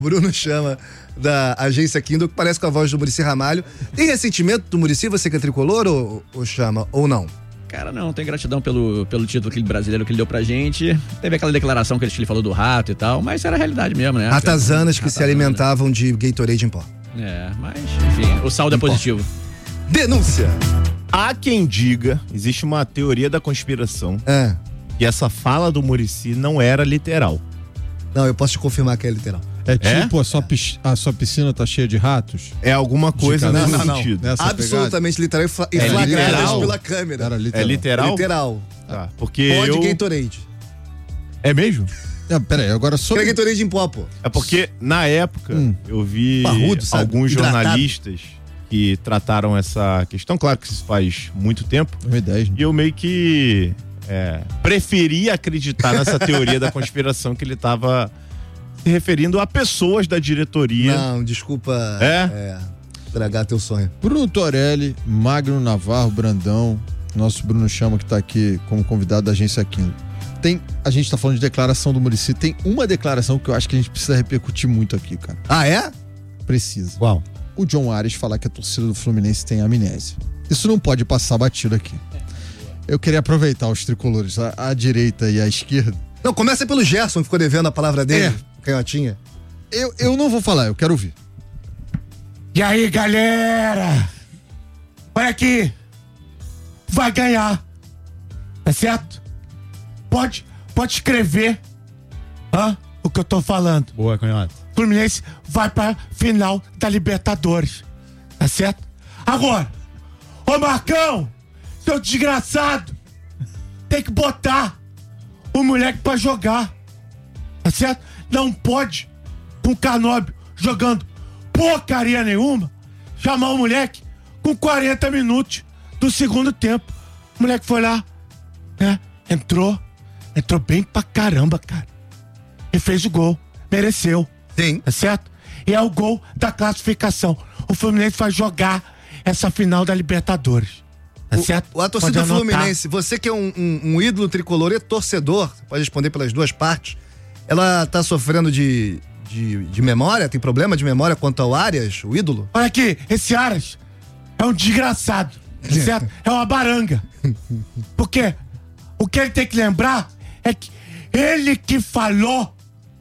Bruno Chama, da agência Kindle, que parece com a voz do Muricy Ramalho. Tem ressentimento do Muricy, você que é tricolor, ou Chama, ou não? Cara, não, tem gratidão pelo título brasileiro que ele deu pra gente. Teve aquela declaração que ele falou do rato e tal, mas era a realidade mesmo, né? Ratazanas que se alimentavam de Gatorade em pó. Mas, enfim, o saldo é positivo. Denúncia! Há quem diga, existe uma teoria da conspiração, que essa fala do Muricy não era literal. Não, eu posso te confirmar que é literal. É tipo, a sua piscina tá cheia de ratos? É alguma coisa nesse sentido. Absolutamente literal e flagradas pela câmera. É literal? Literal. Tá, porque Pode Gatorade. É mesmo? Peraí, agora sobre... É Gatorade em pó, pô. É porque, na época, eu vi alguns jornalistas que trataram essa questão. Claro que isso faz muito tempo. 2010, né? E eu meio que preferi acreditar nessa teoria da conspiração que ele tava se referindo a pessoas da diretoria. Não, desculpa estragar teu sonho. Bruno Torelli, Magno Navarro, Brandão, nosso Bruno Chama que tá aqui como convidado da agência Kindle. A gente tá falando de declaração do Muricy, tem uma declaração que eu acho que a gente precisa repercutir muito aqui, cara. Ah, é? Precisa. Qual? O John Ares falar que a torcida do Fluminense tem amnésia. Isso não pode passar batido aqui. Eu queria aproveitar os tricolores, a direita e a esquerda. Não, começa pelo Gerson, que ficou devendo a palavra dele. Canhotinha. Eu não vou falar, eu quero ouvir. E aí, galera? Olha aqui. Vai ganhar. Tá certo? Pode escrever o que eu tô falando. Boa, Canhota. Fluminense vai pra final da Libertadores. Tá certo? Agora, ô Marcão, seu desgraçado, tem que botar o moleque pra jogar. Tá certo? Não pode, com o Canóbio jogando porcaria nenhuma, chamar o moleque com 40 minutos do segundo tempo. O moleque foi lá, entrou bem pra caramba, cara. E fez o gol, mereceu. Sim. Tá certo? E é o gol da classificação. O Fluminense vai jogar essa final da Libertadores. Tá certo? A torcida do Fluminense, você que é um ídolo tricolor e torcedor, pode responder pelas duas partes, ela tá sofrendo de memória? Tem problema de memória quanto ao Arias, o ídolo? Olha aqui, esse Arias é um desgraçado, tá certo? É uma baranga. Porque o que ele tem que lembrar é que ele que falou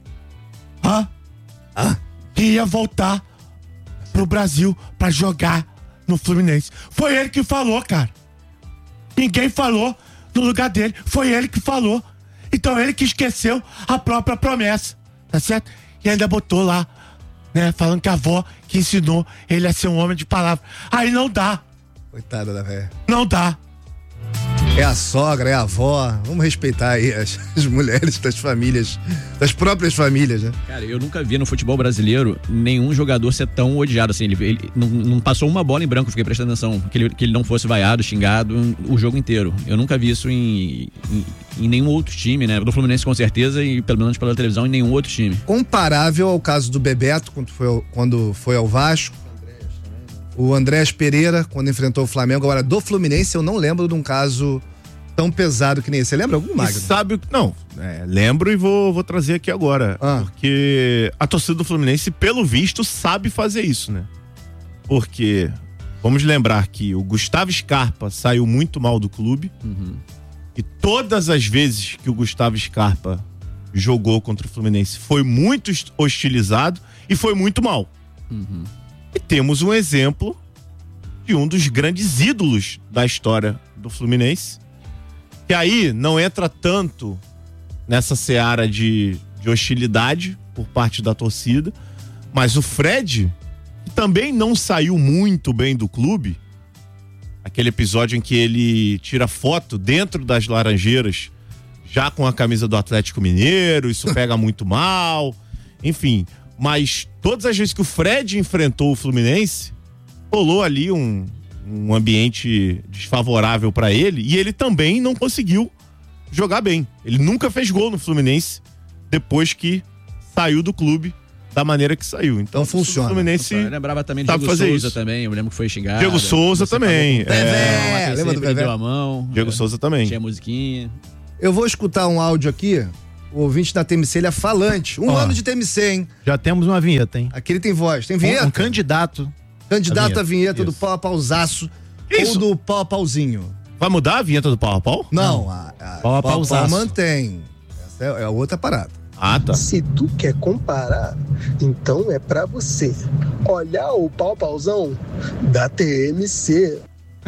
que ia voltar pro Brasil pra jogar no Fluminense. Foi ele que falou, cara. Ninguém falou no lugar dele. Foi ele que falou. Então ele que esqueceu a própria promessa, tá certo? E ainda botou lá, falando que a avó que ensinou ele a ser um homem de palavra. Aí não dá. Coitada da velha. Não dá. É a sogra, é a avó. Vamos respeitar aí as mulheres das famílias, das próprias famílias, né? Cara, eu nunca vi no futebol brasileiro nenhum jogador ser tão odiado assim. Ele não passou uma bola em branco, fiquei prestando atenção, que ele não fosse vaiado, xingado o jogo inteiro. Eu nunca vi isso em nenhum outro time, né? Do Fluminense com certeza e pelo menos pela televisão em nenhum outro time. Comparável ao caso do Bebeto quando foi ao Vasco. O Andrés Pereira, quando enfrentou o Flamengo. Agora, do Fluminense, eu não lembro de um caso tão pesado que nem esse. Você lembra algum, Magno? Lembro e vou trazer aqui agora. Porque a torcida do Fluminense, pelo visto, sabe fazer isso, né? Porque, vamos lembrar que o Gustavo Scarpa saiu muito mal do clube. E todas as vezes que o Gustavo Scarpa jogou contra o Fluminense foi muito hostilizado e foi muito mal. E temos um exemplo de um dos grandes ídolos da história do Fluminense, que aí não entra tanto nessa seara de hostilidade por parte da torcida, mas o Fred, que também não saiu muito bem do clube, aquele episódio em que ele tira foto dentro das Laranjeiras, já com a camisa do Atlético Mineiro, isso pega muito mal, enfim... Mas todas as vezes que o Fred enfrentou o Fluminense, rolou ali um ambiente desfavorável pra ele e ele também não conseguiu jogar bem. Ele nunca fez gol no Fluminense depois que saiu do clube da maneira que saiu. Então funciona. O Fluminense eu lembrava também de Diego Souza também, eu lembro que foi xingado. Diego Souza também. Lembra do Bevé? A mão, Diego Souza também. Tinha musiquinha. Eu vou escutar um áudio aqui O ouvinte da TMC, ele é falante. Um ano de TMC, hein? Já temos uma vinheta, hein? Aqui ele tem voz. Tem vinheta? Um candidato. Candidato à vinheta do Isso. pau a pauzaço. Isso. Ou do pau a pauzinho. Vai mudar a vinheta do pau a pau? Não, Pau a pauzaço. mantém. Essa é a outra parada. Ah, tá. Se tu quer comparar, então é pra você olhar o pau-pauzão da TMC.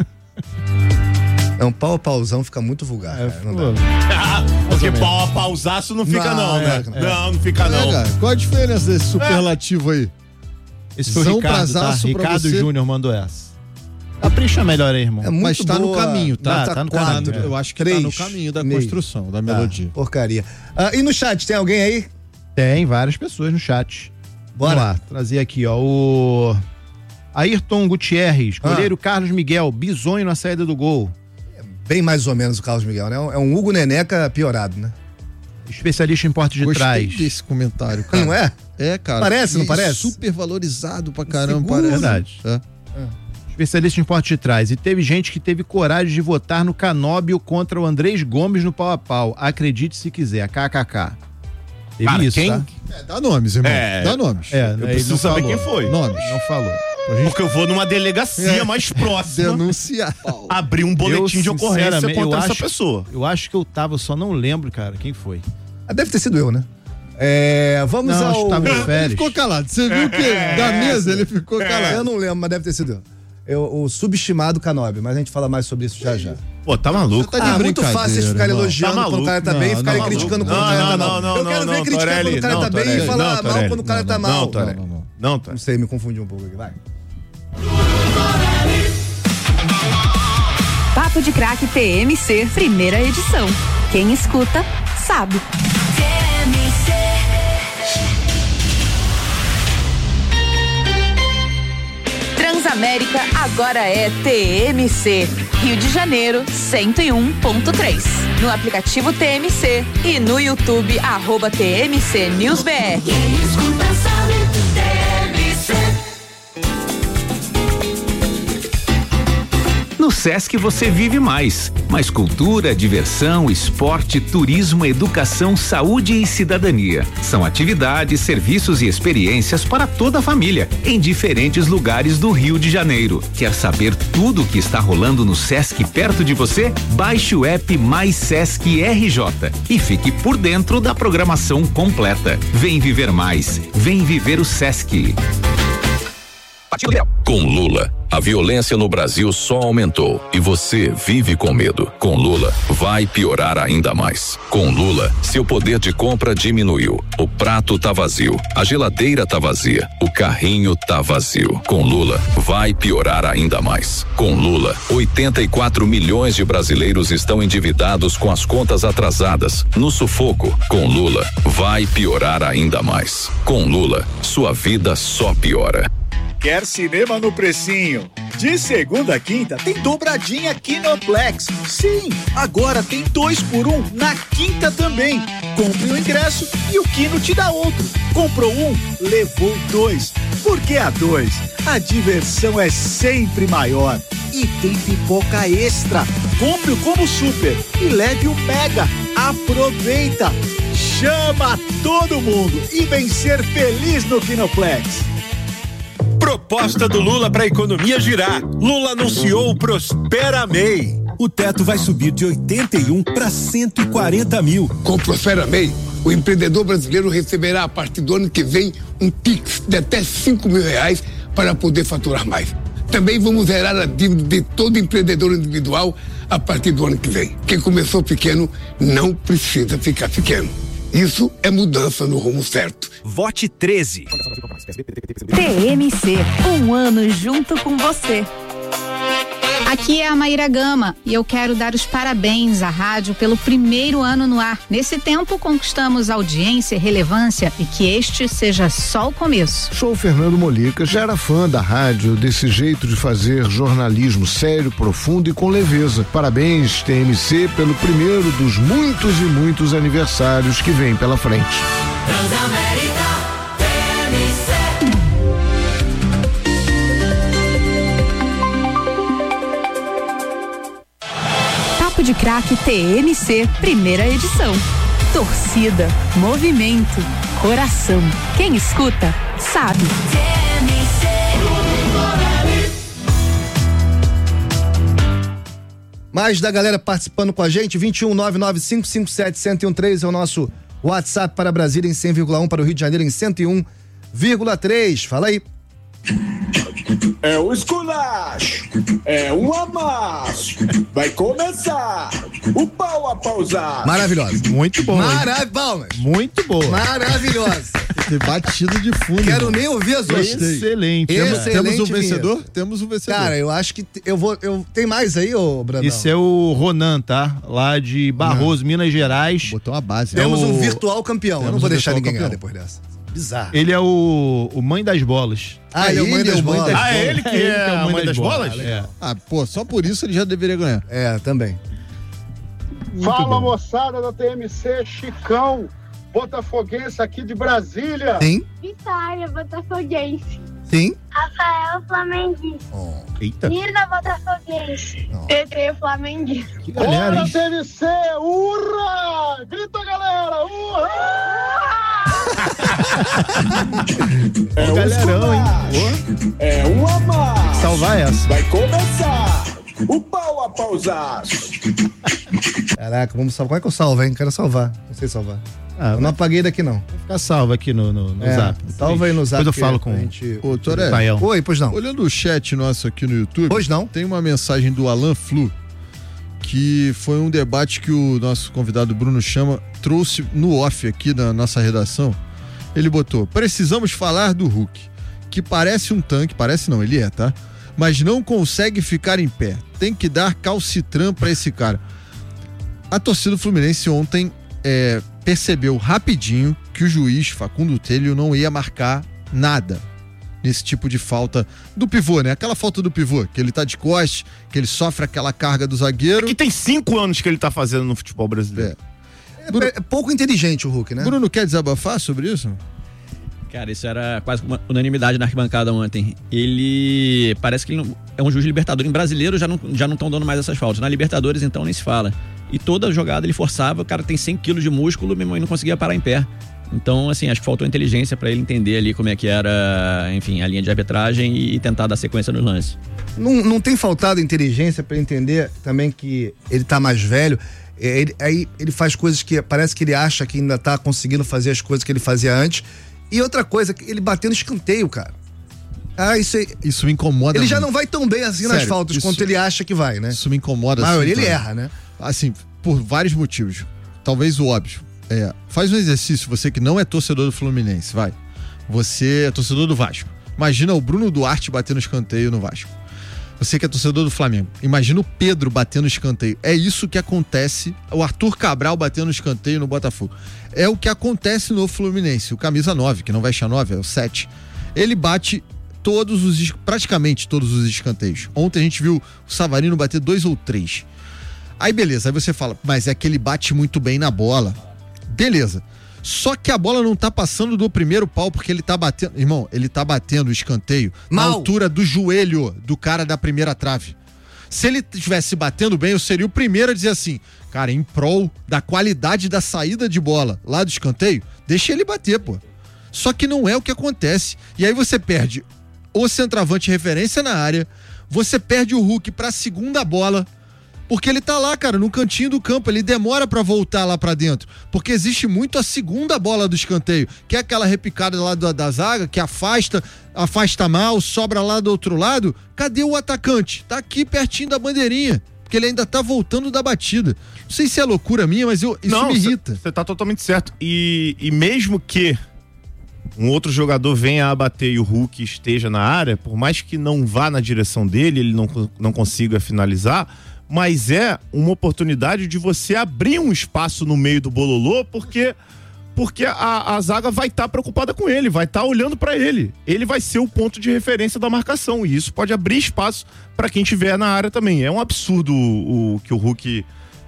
Não, pau a pauzão fica muito vulgar. Cara, não dá. Porque pau a pausaço não fica não, né? Não fica não. Cara, qual a diferença desse superlativo aí? Esse foi o Zão Ricardo, tá? prazaço pra Ricardo você. Júnior mandou essa. Capricha melhor aí, irmão. É muito Mas tá no boa. caminho, tá? Tá no quatro, caminho. Eu acho que três, tá no caminho da meio. construção, da melodia. Porcaria. E no chat, tem alguém aí? Tem várias pessoas no chat. Bora. Vamos lá, trazer aqui, ó, o Ayrton Gutierrez, goleiro Carlos Miguel, bizonho na saída do gol. Bem mais ou menos o Carlos Miguel, né? É um Hugo Neneca piorado, né? Especialista em porte de Gostei trás. desse comentário, cara. Não é? É, cara. Parece, não E parece? Super valorizado pra caramba, Seguro. parece. Verdade. É. Especialista em porte de trás. E teve gente que teve coragem de votar no Canóbio contra o Andrés Gomes no pau a pau. Acredite se quiser, kkk. Teve Cara, isso, quem- tá? Dá nomes, irmão. É. Dá nomes. Eu preciso saber quem foi. Nomes. Não falou. Porque eu vou numa delegacia mais próxima Denunciar. abrir um boletim de ocorrência sinceramente, contra eu essa acho- pessoa. Eu acho que eu tava, só não lembro, cara, quem foi. Deve ter sido eu, né? Vamos Não, acho ao... que tava de Ele férias. ficou calado. Você viu que da mesa ele ficou Eu calado. não lembro, mas deve ter sido eu. O subestimado Canóbio, mas a gente fala mais sobre isso já já. Pô, tá maluco. Tá de Muito brincadeira, fácil vocês ficarem irmão. elogiando Tá quando o cara tá maluco. bem e Não, ficarem não, criticando maluco. quando o cara tá Não, mal. não, Eu quero não, ver criticar quando Torelli, o cara não, tá bem Torelli, e falar não, mal Torelli. quando o cara tá mal. Não, Torelli. Não, tá. Não sei, me confundi um pouco aqui, vai. Papo de Craque TMC, primeira edição. Quem escuta, sabe. Transamérica agora é TMC. Rio de Janeiro, 101.3. No aplicativo TMC e no YouTube, @TMC News BR. Quem escuta sabe, TMC. No Sesc você vive mais cultura, diversão, esporte, turismo, educação, saúde e cidadania. São atividades, serviços e experiências para toda a família, em diferentes lugares do Rio de Janeiro. Quer saber tudo o que está rolando no Sesc perto de você? Baixe o app Mais Sesc RJ e fique por dentro da programação completa. Vem viver mais, vem viver o Sesc. Com Lula, a violência no Brasil só aumentou e você vive com medo. Com Lula, vai piorar ainda mais. Com Lula, seu poder de compra diminuiu. O prato tá vazio, a geladeira tá vazia, o carrinho tá vazio. Com Lula, vai piorar ainda mais. Com Lula, 84 milhões de brasileiros estão endividados com as contas atrasadas, no sufoco. Com Lula, vai piorar ainda mais. Com Lula, sua vida só piora. Quer cinema no precinho? De segunda a quinta tem dobradinha Kinoplex. Sim, agora tem 2 por 1 na quinta também. Compre o ingresso e o Kino te dá outro. Comprou um, levou 2. Porque a 2, a diversão é sempre maior. E tem pipoca extra. Compre o Combo Super e leve o Mega. Aproveita! Chama todo mundo e vem ser feliz no Kinoplex. Proposta do Lula para a economia girar. Lula anunciou o Prospera MEI. O teto vai subir de 81 para 140 mil. Com o Prospera MEI, o empreendedor brasileiro receberá a partir do ano que vem um Pix de até R$5.000 para poder faturar mais. Também vamos zerar a dívida de todo empreendedor individual a partir do ano que vem. Quem começou pequeno não precisa ficar pequeno. Isso é mudança no rumo certo. Vote 13. TMC, um ano junto com você. Aqui é a Maíra Gama e eu quero dar os parabéns à rádio pelo primeiro ano no ar. Nesse tempo conquistamos audiência e relevância e que este seja só o começo. Sou o Fernando Molica, já era fã da rádio, desse jeito de fazer jornalismo sério, profundo e com leveza. Parabéns, TMC, pelo primeiro dos muitos e muitos aniversários que vem pela frente. Transamérica, TMC. Papo de Craque TMC, primeira edição. Torcida, movimento, coração. Quem escuta, sabe. Mais da galera participando com a gente, 21995571013 é o nosso WhatsApp para Brasília em 100,1, para o Rio de Janeiro em 101,3. Fala aí. É o esculacho, é um amasso, vai começar o pau a pausar. Maravilhosa. Muito bom. Maravilhosa. Muito boa. Maravilhosa. Batido de fundo. Quero nem ouvir as outras. Excelente. Temos um vencedor? Temos um vencedor. Cara, eu acho que tem mais aí, ô Brandão? Esse é o Ronan, tá? Lá de Barroso, Minas Gerais. Botou uma base. Temos um virtual campeão. Eu não vou deixar ninguém ganhar depois dessa. Bizarro. Ele é o mãe das bolas. Ele é o mãe das bolas. Ele que é o mãe das bolas? É. Pô, só por isso ele já deveria ganhar. É, também. Fala, moçada da TMC, Chicão, botafoguense aqui de Brasília. Sim. Vitória, botafoguense. Sim. Rafael, flamenguista. Eita. Nina, botafoguense. Petê, flamenguista. Que galera, Bora, hein? TMC, urra! Grita, galera, urra! É um galerão, hein? É um amasso, Salvar essa. vai começar o pau a pausar. Caraca, vamos salvar. Qual é que eu salvo, hein? Quero salvar. Não sei salvar. Eu não apaguei daqui, não. Vai ficar salvo aqui no Zap. Salva aí no Zap. Depois eu falo com Ô, Toré. Rafael. Oi, pois não. Olhando o chat nosso aqui no YouTube. Pois não. Tem uma mensagem do Alan Flu, que foi um debate que o nosso convidado Bruno Chama trouxe no off aqui da nossa redação. Ele botou: precisamos falar do Hulk, que parece um tanque, parece não, ele é, tá? Mas não consegue ficar em pé. Tem que dar calcitran pra esse cara. A torcida do Fluminense ontem percebeu rapidinho que o juiz Facundo Telho não ia marcar nada nesse tipo de falta do pivô, né? Aquela falta do pivô, que ele tá de costas, que ele sofre aquela carga do zagueiro. Que tem 5 anos que ele tá fazendo no futebol brasileiro. É pouco inteligente o Hulk, né? Bruno, quer desabafar sobre isso? Cara, isso era quase uma unanimidade na arquibancada ontem. Ele parece que ele não, é um juiz libertador. Em brasileiro já não estão dando mais essas faltas. Na Libertadores, então, nem se fala. E toda jogada ele forçava, o cara tem 100 quilos de músculo e não conseguia parar em pé. Então, assim, acho que faltou inteligência pra ele entender ali como é que era, enfim, a linha de arbitragem e tentar dar sequência no lance. Não tem faltado inteligência pra entender também que ele tá mais velho. Aí ele faz coisas que parece que ele acha que ainda tá conseguindo fazer as coisas que ele fazia antes. E outra coisa, ele bateu no escanteio, cara. Isso me incomoda. Ele já não vai tão bem assim nas faltas quanto ele acha que vai, né? Isso me incomoda. A maioria ele erra, né? Assim, por vários motivos. Talvez o óbvio. Faz um exercício, você que não é torcedor do Fluminense, vai. Você é torcedor do Vasco. Imagina o Bruno Duarte batendo escanteio no Vasco. Você que é torcedor do Flamengo, imagina o Pedro batendo escanteio. É isso que acontece, o Arthur Cabral batendo escanteio no Botafogo. É o que acontece no Fluminense. O camisa 9, que não vai ser 9, é o 7. Ele bate praticamente todos os escanteios. Ontem a gente viu o Savarino bater 2 ou 3. Aí beleza, aí você fala, mas é que ele bate muito bem na bola. Beleza. Só que a bola não tá passando do primeiro pau, porque ele tá batendo... Irmão, ele tá batendo o escanteio na altura do joelho do cara da primeira trave. Se ele estivesse batendo bem, eu seria o primeiro a dizer assim, cara, em prol da qualidade da saída de bola lá do escanteio, deixa ele bater, pô. Só que não é o que acontece. E aí você perde o centroavante referência na área, você perde o Hulk pra segunda bola, porque ele tá lá, cara, no cantinho do campo, ele demora pra voltar lá pra dentro, porque existe muito a segunda bola do escanteio, que é aquela repicada lá da zaga, que afasta mal, sobra lá do outro lado. Cadê o atacante? Tá aqui pertinho da bandeirinha, porque ele ainda tá voltando da batida. Não sei se é loucura minha, mas isso me irrita. Você tá totalmente certo. E mesmo que um outro jogador venha a bater e o Hulk esteja na área, por mais que não vá na direção dele, ele não consiga finalizar, mas é uma oportunidade de você abrir um espaço no meio do bololô, porque a zaga vai estar preocupada com ele, vai estar olhando para ele. Ele vai ser o ponto de referência da marcação e isso pode abrir espaço para quem estiver na área também. É um absurdo o que o Hulk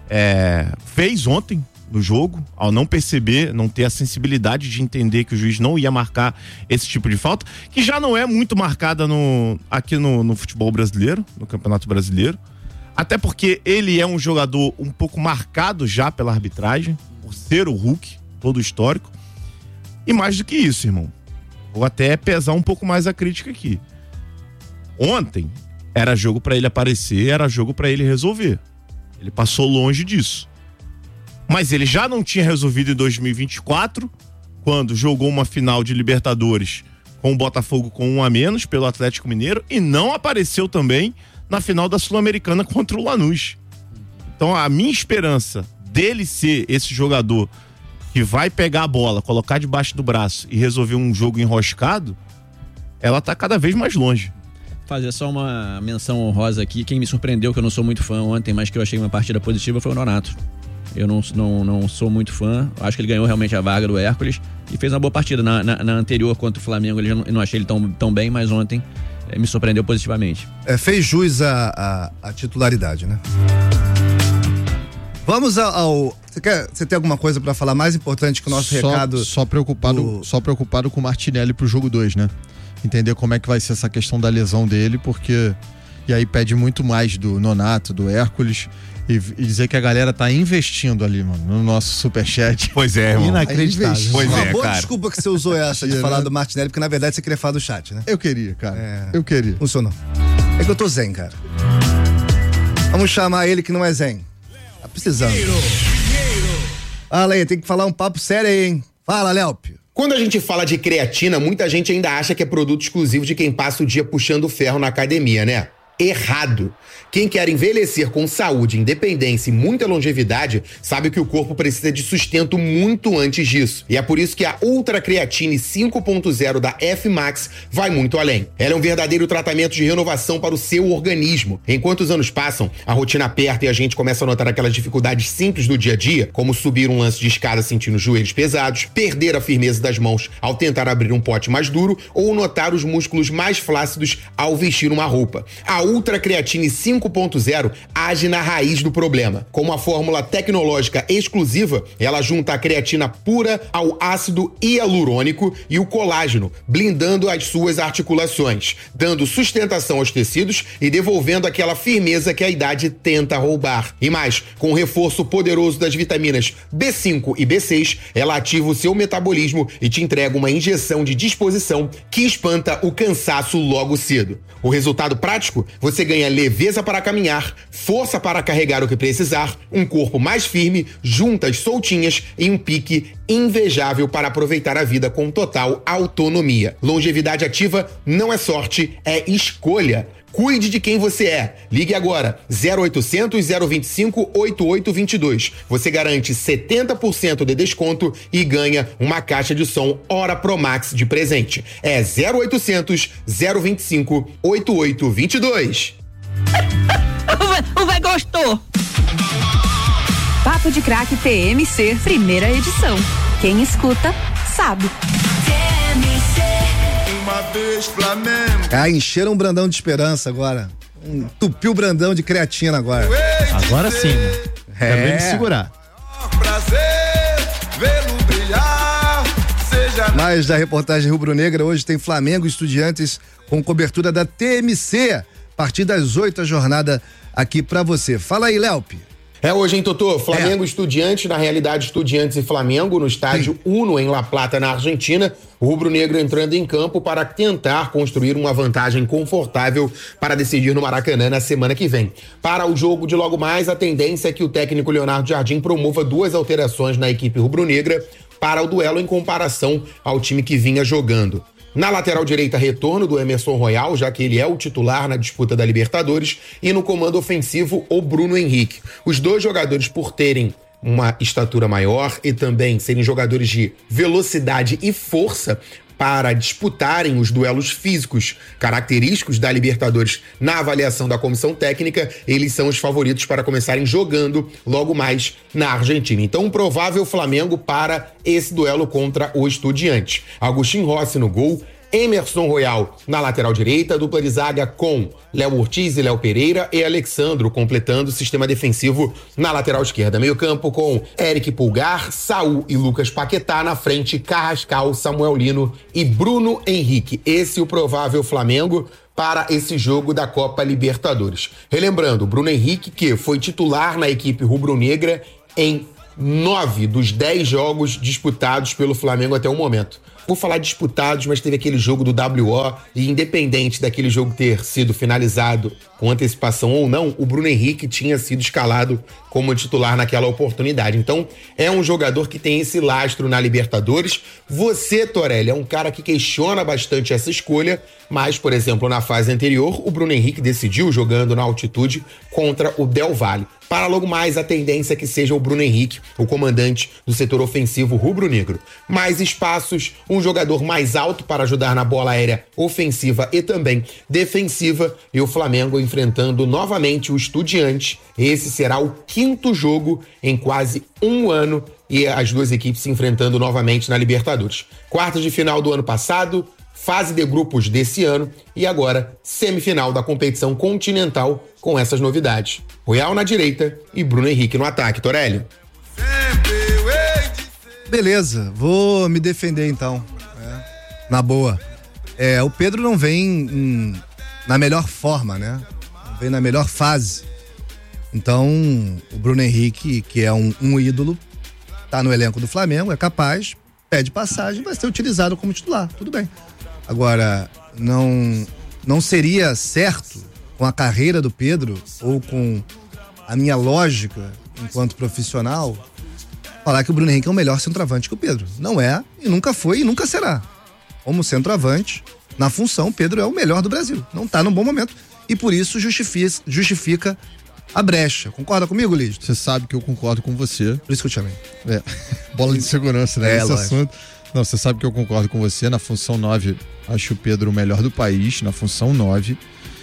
fez ontem no jogo, ao não perceber, não ter a sensibilidade de entender que o juiz não ia marcar esse tipo de falta, que já não é muito marcada aqui no futebol brasileiro, no Campeonato Brasileiro. Até porque ele é um jogador um pouco marcado já pela arbitragem. por ser o Hulk, todo histórico. E mais do que isso, irmão, vou até pesar um pouco mais a crítica aqui. Ontem era jogo pra ele aparecer, era jogo pra ele resolver. Ele passou longe disso. Mas ele já não tinha resolvido em 2024, quando jogou uma final de Libertadores com o Botafogo com 1 a menos pelo Atlético Mineiro, e não apareceu também na final da Sul-Americana contra o Lanús. Então a minha esperança dele ser esse jogador que vai pegar a bola, colocar debaixo do braço e resolver um jogo enroscado, ela tá cada vez mais longe. Fazer só uma menção honrosa aqui. Quem me surpreendeu, que eu não sou muito fã ontem, mas que eu achei uma partida positiva, foi o Nonato. Eu não sou muito fã. Acho que ele ganhou realmente a vaga do Hércules e fez uma boa partida. Na anterior contra o Flamengo, eu não achei ele tão bem, mas ontem me surpreendeu positivamente. Fez jus à titularidade, né? Vamos ao... Você tem alguma coisa pra falar mais importante que o nosso recado? Só preocupado com o Martinelli pro jogo 2, né? Entender como é que vai ser essa questão da lesão dele, porque... E aí pede muito mais do Nonato, do Hércules, e dizer que a galera tá investindo ali, mano, no nosso superchat. Pois é, irmão. Inacreditável. Pois Uma é, boa cara. desculpa que você usou essa de falar do Martinelli, porque na verdade você queria falar do chat, né? Eu queria, cara. Eu queria. Funcionou. É que eu tô zen, cara. Vamos chamar ele que não é zen. Tá precisando. Fala aí, tem que falar um papo sério aí, hein? Fala, Léopio. Quando a gente fala de creatina, muita gente ainda acha que é produto exclusivo de quem passa o dia puxando ferro na academia, né? Errado. Quem quer envelhecer com saúde, independência e muita longevidade sabe que o corpo precisa de sustento muito antes disso. E é por isso que a Ultra Creatine 5.0 da F-Max vai muito além. Ela é um verdadeiro tratamento de renovação para o seu organismo. Enquanto os anos passam, a rotina aperta e a gente começa a notar aquelas dificuldades simples do dia a dia, como subir um lance de escada sentindo os joelhos pesados, perder a firmeza das mãos ao tentar abrir um pote mais duro ou notar os músculos mais flácidos ao vestir uma roupa. A Ultra Creatine 5.0 age na raiz do problema. Com uma fórmula tecnológica exclusiva, ela junta a creatina pura ao ácido hialurônico e o colágeno, blindando as suas articulações, dando sustentação aos tecidos e devolvendo aquela firmeza que a idade tenta roubar. E mais, com o reforço poderoso das vitaminas B5 e B6, ela ativa o seu metabolismo e te entrega uma injeção de disposição que espanta o cansaço logo cedo. O resultado prático? Você ganha leveza para caminhar, força para carregar o que precisar, um corpo mais firme, juntas soltinhas e um pique invejável para aproveitar a vida com total autonomia. Longevidade ativa não é sorte, é escolha. Cuide de quem você é. Ligue agora, 0800 025 8822. Você garante 70% de desconto e ganha uma caixa de som Hora Pro Max de presente. É 0800 025 8822. O véi gostou. Papo de Craque TMC, primeira edição. Quem escuta, sabe. Uma vez Flamengo. Encheram um Brandão de esperança agora. Entupiu o Brandão de creatina agora. Agora sim, né? Também me segurar. Prazer vê-lo brilhar. Mais da reportagem rubro-negra, hoje tem Flamengo e Estudiantes com cobertura da TMC. A partir das 8 a jornada aqui pra você. Fala aí, Léopi. É hoje, hein, Totô? Flamengo e Estudiantes, na realidade Estudiantes e Flamengo, no estádio Uno, em La Plata, na Argentina. O rubro-negro entrando em campo para tentar construir uma vantagem confortável para decidir no Maracanã na semana que vem. Para o jogo de logo mais, a tendência é que o técnico Leonardo Jardim promova 2 alterações na equipe rubro-negra para o duelo em comparação ao time que vinha jogando. Na lateral direita, retorno do Emerson Royal, já que ele é o titular na disputa da Libertadores, e no comando ofensivo, o Bruno Henrique. Os dois jogadores, por terem uma estatura maior e também serem jogadores de velocidade e força para disputarem os duelos físicos característicos da Libertadores na avaliação da comissão técnica, eles são os favoritos para começarem jogando logo mais na Argentina. Então, um provável Flamengo para esse duelo contra o Estudiantes. Agustín Rossi no gol, Emerson Royal na lateral direita, dupla de zaga com Léo Ortiz e Léo Pereira e Alexandro completando o sistema defensivo na lateral esquerda. Meio campo com Eric Pulgar, Saul e Lucas Paquetá, na frente Carrascal, Samuel Lino e Bruno Henrique. Esse é o provável Flamengo para esse jogo da Copa Libertadores. Relembrando, Bruno Henrique, que foi titular na equipe rubro-negra em 9 dos 10 jogos disputados pelo Flamengo até o momento. Vou falar disputados, mas teve aquele jogo do WO e independente daquele jogo ter sido finalizado com antecipação ou não, o Bruno Henrique tinha sido escalado como titular naquela oportunidade. Então, é um jogador que tem esse lastro na Libertadores. Você, Torelli, é um cara que questiona bastante essa escolha, mas, por exemplo, na fase anterior, o Bruno Henrique decidiu jogando na altitude contra o Del Valle. Para logo mais, a tendência é que seja o Bruno Henrique, o comandante do setor ofensivo rubro-negro. Mais espaços, um jogador mais alto para ajudar na bola aérea ofensiva e também defensiva, e o Flamengo enfrentando novamente o Estudiantes. Esse será o 5º jogo em quase um ano e as duas equipes se enfrentando novamente na Libertadores. Quartas de final do ano passado, fase de grupos desse ano e agora semifinal da competição continental com essas novidades. Royal na direita e Bruno Henrique no ataque, Torelli. Beleza, vou me defender então, na boa. O Pedro não vem na melhor forma, né? Não vem na melhor fase. Então, o Bruno Henrique, que é um ídolo, tá no elenco do Flamengo, é capaz, pede passagem, vai ser utilizado como titular, tudo bem. Agora, não seria certo, com a carreira do Pedro, ou com a minha lógica enquanto profissional, falar que o Bruno Henrique é o melhor centroavante que o Pedro. Não é, e nunca foi, e nunca será. Como centroavante, na função, Pedro é o melhor do Brasil. Não tá num bom momento, e por isso justifica a brecha. Concorda comigo, Lídio? Você sabe que eu concordo com você. Por isso que eu te chamei. Bola de segurança, né? Esse assunto. Não, você sabe que eu concordo com você. Na função 9, acho o Pedro o melhor do país, na função 9.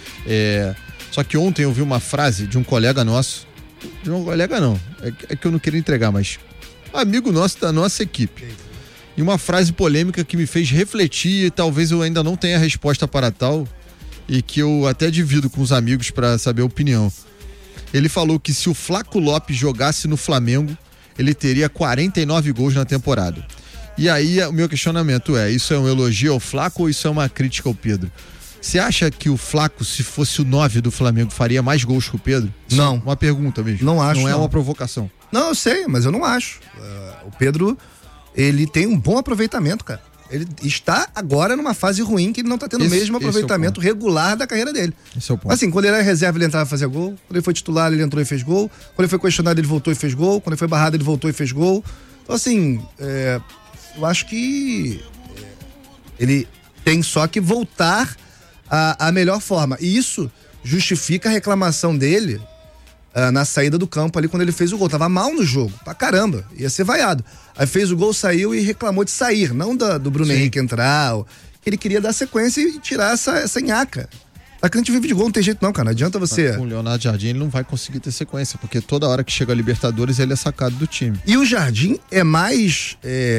Só que ontem eu vi uma frase de um colega nosso. De um colega não, é que eu não queria entregar, mas amigo nosso da nossa equipe. E uma frase polêmica que me fez refletir e talvez eu ainda não tenha resposta para tal e que eu até divido com os amigos para saber a opinião. Ele falou que se o Flaco Lopes jogasse no Flamengo, ele teria 49 gols na temporada. E aí o meu questionamento isso é um elogio ao Flaco ou isso é uma crítica ao Pedro? Você acha que o Flaco, se fosse o 9 do Flamengo, faria mais gols que o Pedro? Não. Uma pergunta mesmo. Não acho. Não é uma provocação. Não, eu sei, mas eu não acho. O Pedro, ele tem um bom aproveitamento, cara. Ele está agora numa fase ruim que ele não está tendo o mesmo aproveitamento regular da carreira dele. Esse é o ponto. Assim, quando ele era reserva, ele entrava a fazer gol. Quando ele foi titular, ele entrou e fez gol. Quando ele foi questionado, ele voltou e fez gol. Quando ele foi barrado, ele voltou e fez gol. Então, assim, eu acho que ele tem só que voltar à melhor forma. E isso justifica a reclamação dele na saída do campo ali quando ele fez o gol. Tava mal no jogo, pra caramba, ia ser vaiado. Aí fez o gol, saiu e reclamou de sair, não do Bruno Henrique entrar. Ele queria dar sequência e tirar essa nhaca. Aqui a gente vive de gol, não tem jeito não, cara, não adianta você... Com o Leonardo Jardim ele não vai conseguir ter sequência, porque toda hora que chega a Libertadores ele é sacado do time. E o Jardim é mais...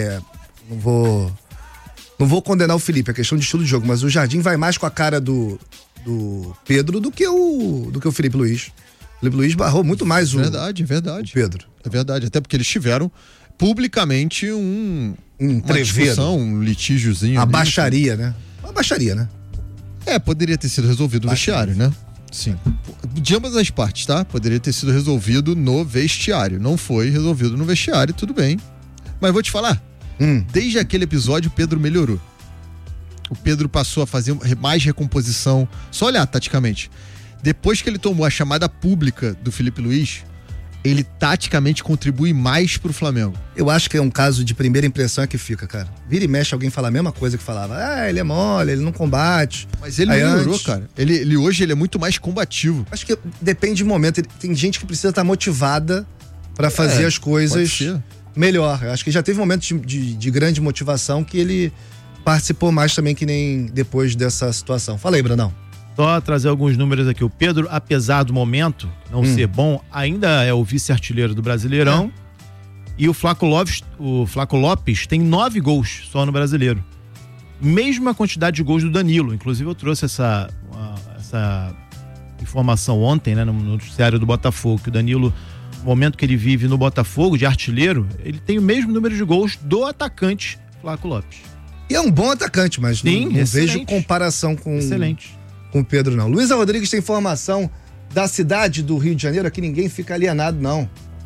Não vou condenar o Felipe, é questão de estilo de jogo, mas o Jardim vai mais com a cara do Pedro do que o Felipe Luiz. O Felipe Luiz barrou muito mais o Pedro. É verdade, até porque eles tiveram publicamente uma discussão, um litígiozinho. Uma baixaria, né? Uma baixaria, né? Poderia ter sido resolvido no vestiário, né? Sim. De ambas as partes, tá? Poderia ter sido resolvido no vestiário. Não foi resolvido no vestiário, tudo bem. Mas vou te falar, desde aquele episódio o Pedro melhorou. O Pedro passou a fazer mais recomposição. Só olhar taticamente. Depois que ele tomou a chamada pública do Felipe Luiz, ele taticamente contribui mais pro Flamengo. Eu acho que é um caso de primeira impressão que fica, cara. Vira e mexe, alguém fala a mesma coisa que falava. Ele é mole, ele não combate. Mas ele melhorou, cara. Ele hoje é muito mais combativo. Acho que depende do momento. Tem gente que precisa estar motivada pra fazer as coisas melhor. Eu acho que já teve momentos de grande motivação que ele participou mais também, que nem depois dessa situação. Fala aí, Brandão. Só trazer alguns números aqui. O Pedro, apesar do momento não ser bom, ainda é o vice-artilheiro do Brasileirão. E o Flaco Lopes tem 9 gols só no Brasileiro. Mesma quantidade de gols do Danilo. Inclusive eu trouxe essa informação ontem, né, no noticiário do Botafogo, que o Danilo, no momento que ele vive no Botafogo, de artilheiro, ele tem o mesmo número de gols do atacante Flaco Lopes. E é um bom atacante, mas não vejo comparação com... Excelente. Com o Pedro, não. Luísa Rodrigues tem informação da cidade do Rio de Janeiro, aqui ninguém fica alienado, não.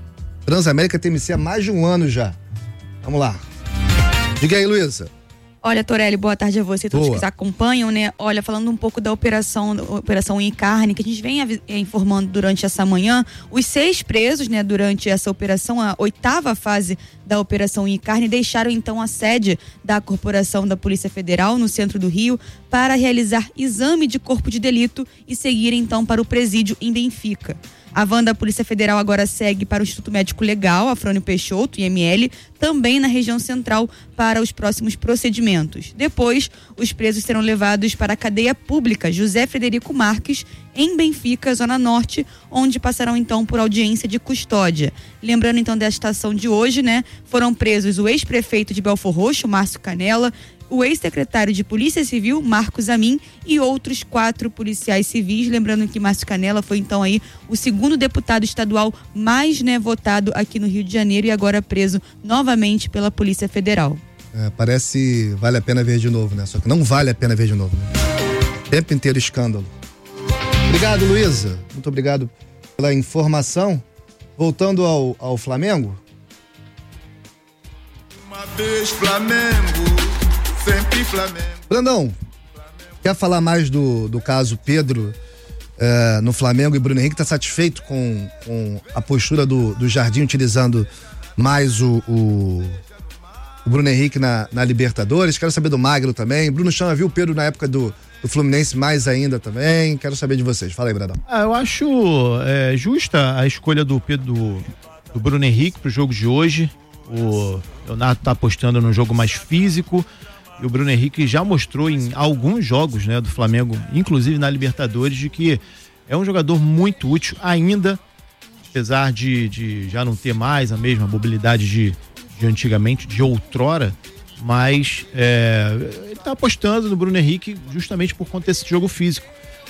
Transamérica TMC há mais de um ano já. Vamos lá. Diga aí, Luísa. Olha, Torelli, boa tarde a você e todos que nos acompanham, né? Olha, falando um pouco da Operação Em Carne, que a gente vem informando durante essa manhã, os 6 presos, né, durante essa operação, a 8ª fase da Operação Em Carne, deixaram então a sede da Corporação da Polícia Federal, no centro do Rio, para realizar exame de corpo de delito e seguir então para o presídio em Benfica. A van da Polícia Federal agora segue para o Instituto Médico Legal, Afrânio Peixoto, IML, também na região central para os próximos procedimentos. Depois, os presos serão levados para a cadeia pública José Frederico Marques, em Benfica, Zona Norte, onde passarão então por audiência de custódia. Lembrando então desta ação de hoje, né? Foram presos o ex-prefeito de Belfor Roxo, Márcio Canella, o ex-secretário de Polícia Civil, Marcos Amin, e outros 4 policiais civis. Lembrando que Márcio Canella foi então aí o segundo deputado estadual mais, né, votado aqui no Rio de Janeiro e agora preso novamente pela Polícia Federal. Parece vale a pena ver de novo, né? Só que não vale a pena ver de novo, né? O tempo inteiro escândalo. Obrigado, Luísa. Muito obrigado pela informação. Voltando ao Flamengo. Uma vez Flamengo, sempre Flamengo. Brandão, quer falar mais do caso Pedro no Flamengo e Bruno Henrique? Está satisfeito com a postura do Jardim, utilizando mais o Bruno Henrique na Libertadores? Quero saber do Magno também. Bruno Chama viu o Pedro na época do Fluminense mais ainda também. Quero saber de vocês. Fala aí, Brandão. Eu acho justa a escolha do Bruno Henrique pro jogo de hoje. O Leonardo tá apostando num jogo mais físico e o Bruno Henrique já mostrou em alguns jogos, né, do Flamengo, inclusive na Libertadores, de que é um jogador muito útil ainda, apesar de já não ter mais a mesma mobilidade de antigamente, de outrora, mas ele tá apostando no Bruno Henrique justamente por conta desse jogo físico.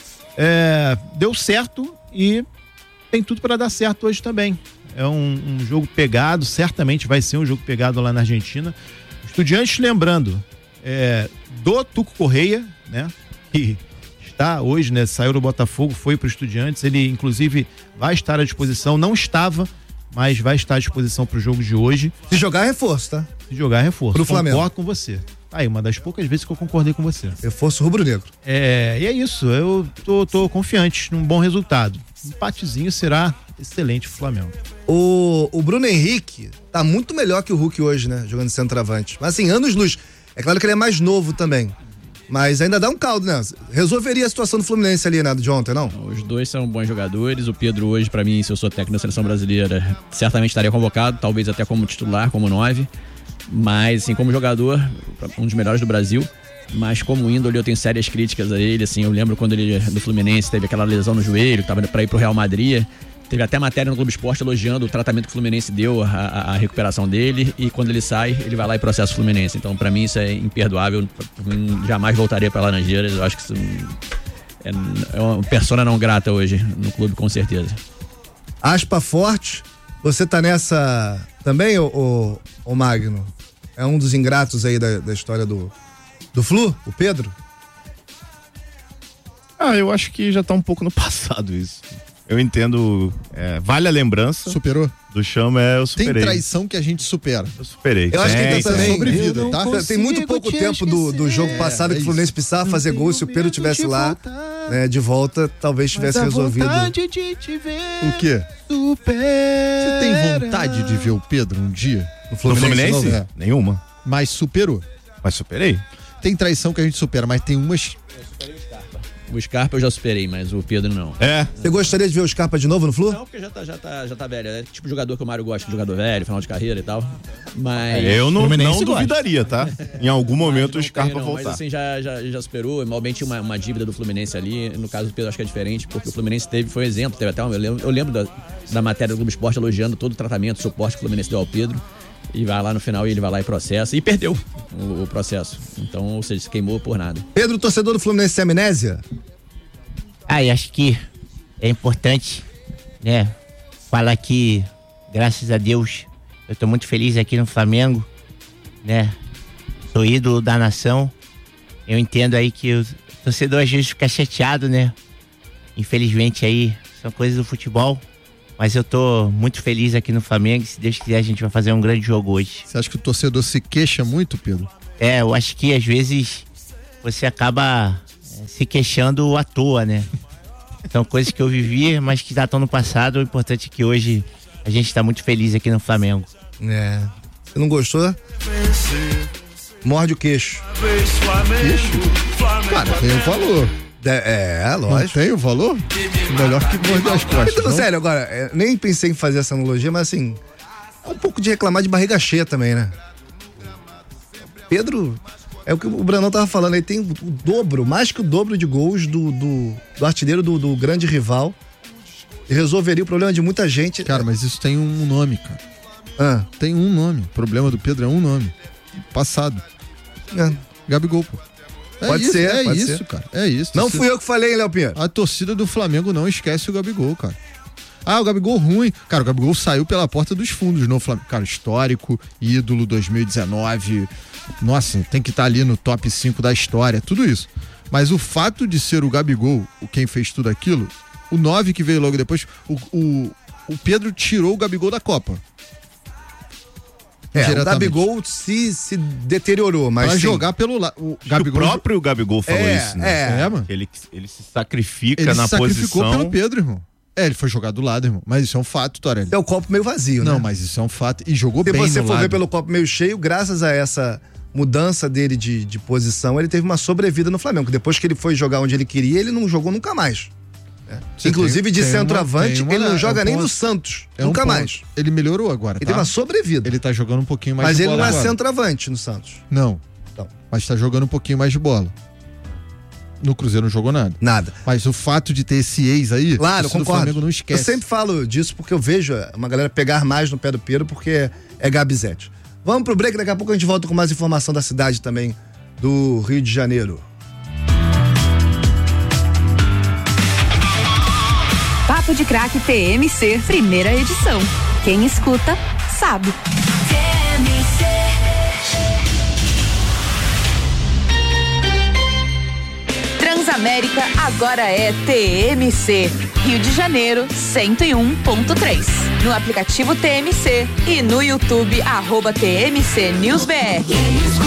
Deu certo e tem tudo para dar certo hoje também. É um jogo pegado, certamente vai ser um jogo pegado lá na Argentina. Estudiantes, lembrando, do Tuco Correia, né? Que está hoje, né? Saiu do Botafogo, foi para o Estudiantes. Ele, inclusive, vai estar à disposição. Não estava, mas vai estar à disposição para o jogo de hoje. Se jogar, reforço, tá? Se jogar, reforço. Pro Flamengo. Concordo com você. Aí, uma das poucas vezes que eu concordei com você. Reforço rubro-negro. E é isso. Eu tô confiante num bom resultado. Um empatezinho será excelente pro Flamengo. O Bruno Henrique tá muito melhor que o Hulk hoje, né? Jogando centroavante. Mas assim, anos-luz. É claro que ele é mais novo também. Mas ainda dá um caldo, né? Resolveria a situação do Fluminense ali, né? De ontem, não? Os dois são bons jogadores. O Pedro hoje, pra mim, se eu sou técnico da seleção brasileira, certamente estaria convocado, talvez até como titular, como 9. Mas, assim, como jogador, um dos melhores do Brasil. Mas como índole, eu tenho sérias críticas a ele, assim. Eu lembro quando ele, do Fluminense, teve aquela lesão no joelho, tava pra ir pro Real Madrid. Teve até matéria no Globo Esporte elogiando o tratamento que o Fluminense deu, a recuperação dele, e quando ele sai, ele vai lá e processa o Fluminense. Então, pra mim, isso é imperdoável. Jamais voltaria pra Laranjeiras. Eu acho que isso é uma persona não grata hoje no clube, com certeza. Aspa forte. Você tá nessa também, ô Magno? É um dos ingratos aí da história do Flu, o Pedro? Eu acho que já tá um pouco no passado isso. Eu entendo, vale a lembrança. Superou? Do Chama, eu superei. Tem traição que a gente supera. Eu superei. Eu acho que ainda também sobrevida, tá? Tem muito pouco tempo do jogo passado que o Fluminense precisava fazer gol. Se o Pedro tivesse lá, de volta, talvez tivesse resolvido. De te ver o quê? Você tem vontade de ver o Pedro um dia? No Fluminense? Nenhuma. Mas superou. Mas superei. Tem traição que a gente supera, mas tem umas... O Scarpa eu já superei, mas o Pedro não. Você gostaria de ver o Scarpa de novo no Flu? Não, porque já tá velho. É tipo jogador que o Mário gosta, jogador velho, final de carreira e tal. Mas... eu não duvidaria, tá? Em algum momento o Scarpa voltar. Mas assim, já superou. Malmente uma dívida do Fluminense ali. No caso do Pedro, acho que é diferente, porque o Fluminense foi exemplo. Teve até eu lembro da matéria do Globo Esporte elogiando todo o tratamento, o suporte que o Fluminense deu ao Pedro. E vai lá no final e ele vai lá e processa. E perdeu o processo. Então, ou seja, se queimou por nada. Pedro, torcedor do Fluminense, tem amnésia? Eu acho que é importante, né? Falar que, graças a Deus, eu tô muito feliz aqui no Flamengo, né? Sou ídolo da nação. Eu entendo aí que o torcedor às vezes fica chateado, né? Infelizmente aí, são coisas do futebol. Mas eu tô muito feliz aqui no Flamengo. Se Deus quiser, a gente vai fazer um grande jogo hoje. Você acha que o torcedor se queixa muito, Pedro? Eu acho que às vezes você acaba se queixando à toa, né? São coisas que eu vivi, mas que já estão no passado. O importante é que hoje a gente tá muito feliz aqui no Flamengo. Você não gostou? Morde o queixo. Queixo? Cara, tem um valor. Lógico. Não tem o valor? Melhor que morder as costas. Então, sério, agora, nem pensei em fazer essa analogia, mas assim, é um pouco de reclamar de barriga cheia também, né? Pedro, é o que o Brandão tava falando, ele tem o dobro, mais que o dobro de gols do artilheiro do grande rival. E resolveria o problema de muita gente. Cara, mas isso tem um nome, cara. Tem um nome. O problema do Pedro é um nome. Passado. Gabigol, pô. Pode ser. Cara. É isso. Não fui eu que falei, hein, Léo Pinheiro? A torcida do Flamengo não esquece o Gabigol, cara. O Gabigol ruim. Cara, o Gabigol saiu pela porta dos fundos no Flamengo. Cara, histórico, ídolo 2019. Nossa, tem que estar ali no top 5 da história, tudo isso. Mas o fato de ser o Gabigol, quem fez tudo aquilo, o 9 que veio logo depois, o Pedro tirou o Gabigol da Copa. O Gabigol se deteriorou, mas pra jogar pelo lado. O próprio Gabigol falou isso, né? Mano. Ele se sacrifica ele na se sacrificou posição. Pelo Pedro, irmão. Ele foi jogar do lado, irmão. Mas isso é um fato, Torelli. É o copo meio vazio, né? Não, mas isso é um fato. E jogou bem no lado. Se você for ver pelo copo meio cheio, graças a essa mudança dele de posição, ele teve uma sobrevida no Flamengo. Depois que ele foi jogar onde ele queria, ele não jogou nunca mais. Inclusive de centroavante, ele não joga nem no Santos. Nunca mais. Ele melhorou agora, Ele tem uma sobrevida. Ele tá jogando um pouquinho mais Mas de ele bola não é agora. centroavante no Santos. Não. Então. Mas tá jogando um pouquinho mais de bola. No Cruzeiro não jogou nada. Nada. Mas o fato de ter esse ex aí, claro, concordo. O Flamengo não esquece. Eu sempre falo disso porque eu vejo uma galera pegar mais no pé do Pedro porque é Gabizete. Vamos pro break, daqui a pouco a gente volta com mais informação da cidade também, do Rio de Janeiro. Papo de Craque TMC, primeira edição. Quem escuta, sabe. Transamérica agora é TMC. Rio de Janeiro, 101.3. No aplicativo TMC e no YouTube, @TMC News BR.